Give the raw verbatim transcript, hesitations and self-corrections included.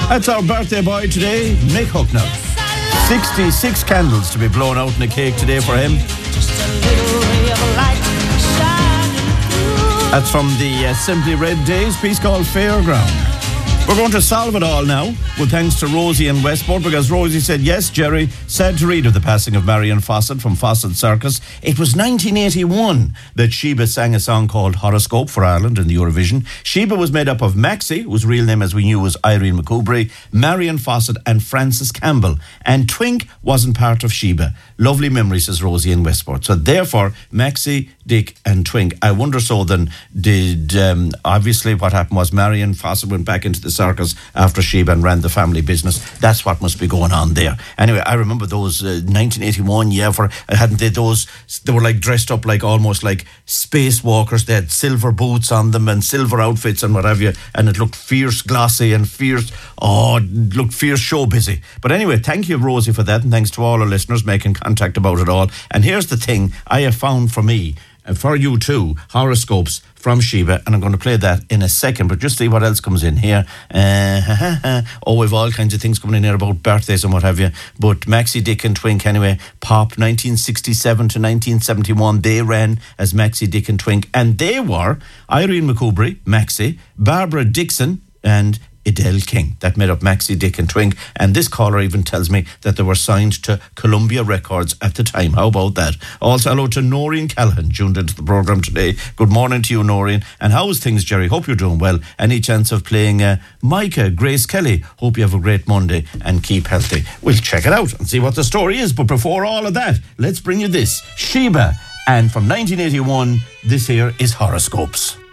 That's our birthday boy today, Mick Hucknall. sixty-six candles to be blown out in a cake today for him. That's from the uh, Simply Red Days piece called Fairground. We're going to solve it all now, with thanks to Rosie in Westport, because Rosie said, yes, Jerry, sad to read of the passing of Marion Fawcett from Fawcett Circus. It was nineteen eighty-one that Sheba sang a song called Horoscope for Ireland in the Eurovision. Sheba was made up of Maxie, whose real name, as we knew, was Irene McCoubrey, Marion Fawcett and Frances Campbell. And Twink wasn't part of Sheba. Lovely memory, says Rosie in Westport. So therefore, Maxie, Dick and Twink. I wonder so then, did, um, obviously what happened was Marion Fawcett went back into the circus after Sheba and ran the family business. That's what must be going on there. Anyway, I remember those uh, nineteen eighty-one, yeah, for hadn't they those, they were like dressed up like almost like spacewalkers. They had silver boots on them and silver outfits and what have you, and it looked fierce, glossy and fierce. Oh, it looked fierce show busy. But anyway, thank you, Rosie, for that, and thanks to all our listeners making contact about it all. And here's the thing I have found for me, and for you too, horoscopes from Sheba, and I'm going to play that in a second, but just see what else comes in here. Uh, oh, we've all kinds of things coming in here about birthdays and what have you, but Maxie, Dick and Twink anyway. Pop, nineteen sixty-seven to nineteen seventy-one, they ran as Maxie, Dick and Twink, and they were Irene McCoubrey, Maxie, Barbara Dixon and Adele King. That made up Maxie, Dick and Twink. And this caller even tells me that they were signed to Columbia Records at the time. How about that? Also, hello to Noreen Callahan, tuned into the programme today. Good morning to you, Noreen. And how is things, Jerry? Hope you're doing well. Any chance of playing uh, Micah, Grace Kelly? Hope you have a great Monday and keep healthy. We'll check it out and see what the story is. But before all of that, let's bring you this. Sheba. And from nineteen eighty-one, this here is Horoscopes.